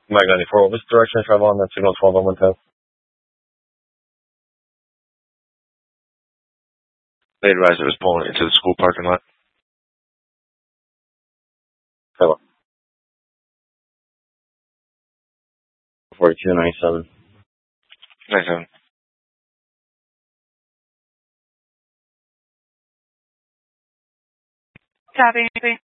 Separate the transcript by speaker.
Speaker 1: Mike 94, which direction I travel on that signal 12
Speaker 2: They advised it was pulling into the school parking lot.
Speaker 1: Hello. 4297.
Speaker 2: 97.
Speaker 3: Copy.